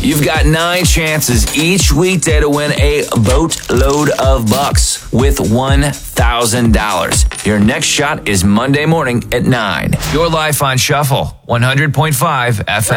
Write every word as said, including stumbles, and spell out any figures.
You've got nine chances each weekday to win a boatload of bucks with one thousand dollars. Your next shot is Monday morning at nine. Your life on Shuffle, one hundred point five F M.